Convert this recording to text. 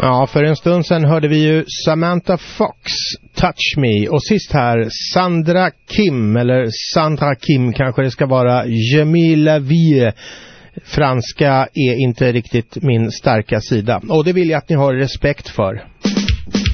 Ja, för en stund sedan hörde vi ju Samantha Fox, Touch Me. Och sist här, Sandra Kim kanske det ska vara, Je me la vie. Franska är inte riktigt min starka sida. Och det vill jag att ni har respekt för.